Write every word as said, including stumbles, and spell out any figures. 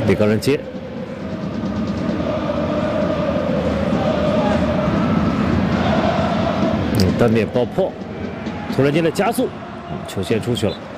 李高人接，嗯，单面爆破，突然间的加速，球线出去了。